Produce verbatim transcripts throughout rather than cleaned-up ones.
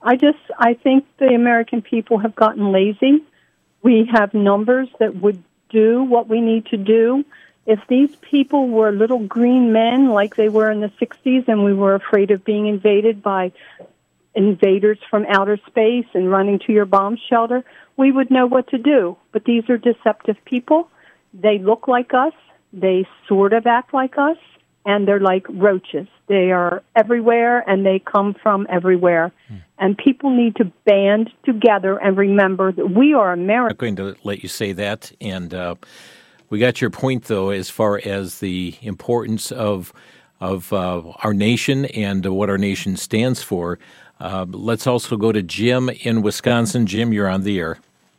I just, I think the American people have gotten lazy. We have numbers that would do what we need to do. If these people were little green men like they were in the sixties and we were afraid of being invaded by invaders from outer space and running to your bomb shelter, we would know what to do. But these are deceptive people. They look like us. They sort of act like us. And they're like roaches. They are everywhere, and they come from everywhere. Hmm. And people need to band together and remember that we are America. I'm going to let you say that. And uh, we got your point, though, as far as the importance of of uh, our nation and uh, what our nation stands for. Uh, let's also go to Jim in Wisconsin. Jim, you're on the air.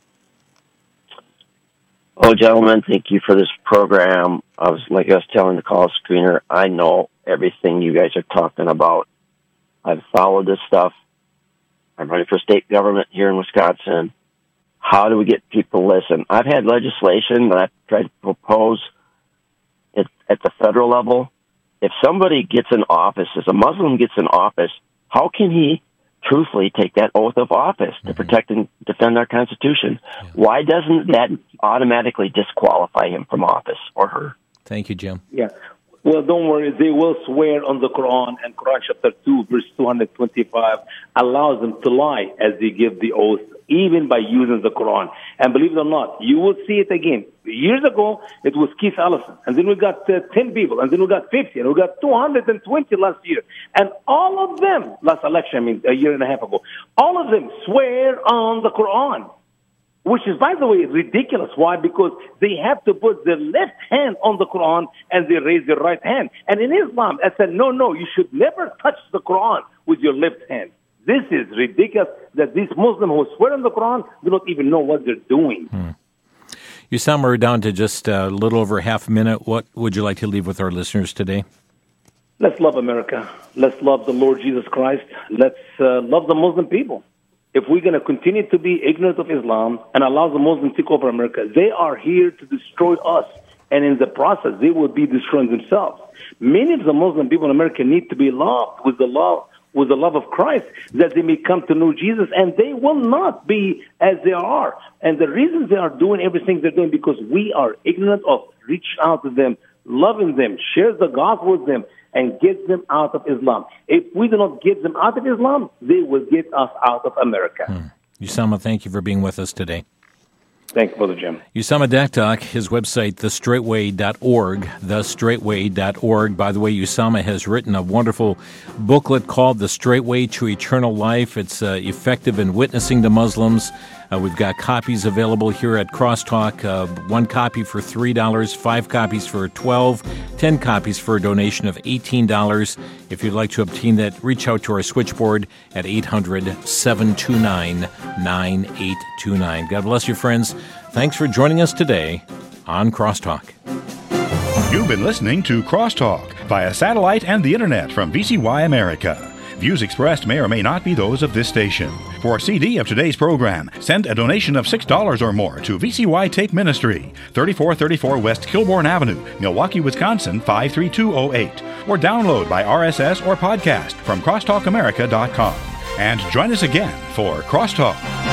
Oh, gentlemen, thank you for this program. I was, like I was telling the call screener, I know everything you guys are talking about. I've followed this stuff. I'm running for state government here in Wisconsin. How do we get people to listen? I've had legislation that I've tried to propose at, at the federal level. If somebody gets in office, as a Muslim gets in office, how can he truthfully take that oath of office to protect and defend our Constitution? Yeah. Why doesn't that automatically disqualify him from office or her? Thank you, Jim. Yeah. Well, don't worry. They will swear on the Quran, and Quran chapter two, verse two hundred twenty-five allows them to lie as they give the oath, even by using the Quran. And believe it or not, you will see it again. Years ago, it was Keith Ellison, and then we got uh, ten people, and then we got fifty, and we got two hundred twenty last year. And all of them, last election, I mean, a year and a half ago, all of them swear on the Quran, which is, by the way, ridiculous. Why? Because they have to put their left hand on the Quran, and they raise their right hand. And in Islam, I said, no, no, you should never touch the Quran with your left hand. This is ridiculous that these Muslims who swear on the Quran do not even know what they're doing. Hmm. Usama, we're down to just a little over half a minute. What would you like to leave with our listeners today? Let's love America. Let's love the Lord Jesus Christ. Let's uh, love the Muslim people. If we're going to continue to be ignorant of Islam and allow the Muslims to take over America, they are here to destroy us. And in the process, they will be destroying themselves. Many of the Muslim people in America need to be loved with the love with the love of Christ, that they may come to know Jesus, and they will not be as they are. And the reason they are doing everything they're doing because we are ignorant of reaching out to them, loving them, share the gospel with them, and get them out of Islam. If we do not get them out of Islam, they will get us out of America. Hmm. Usama, thank you for being with us today. Thanks, Brother Jim. Usama Daktak, his website, the straightway dot org, the straightway dot org. By the way, Usama has written a wonderful booklet called The Straight Way to Eternal Life. It's uh, effective in witnessing to Muslims. Uh, we've got copies available here at Crosstalk. Uh, one copy for three dollars, five copies for twelve dollars, ten copies for a donation of eighteen dollars. If you'd like to obtain that, reach out to our switchboard at eight hundred, seven two nine, nine eight two nine. God bless you, friends. Thanks for joining us today on Crosstalk. You've been listening to Crosstalk via satellite and the internet from V C Y America. Views expressed may or may not be those of this station. For a C D of today's program, send a donation of six dollars or more to V C Y Take Ministry, thirty-four thirty-four West Kilbourne Avenue, Milwaukee, Wisconsin, five three two oh eight. Or download by R S S or podcast from crosstalk america dot com. And join us again for Crosstalk.